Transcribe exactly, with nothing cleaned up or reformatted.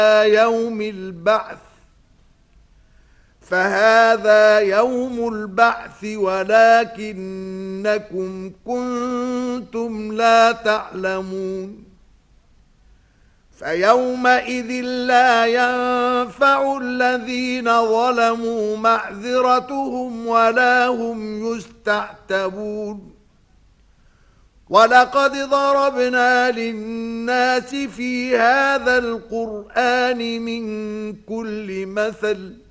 يوم البعث فهذا يوم البعث ولكنكم كنتم لا تعلمون فيومئذ لا ينفع الذين ظلموا معذرتهم ولا هم يستعتبون ولقد ضربنا للناس في هذا القرآن من كل مثل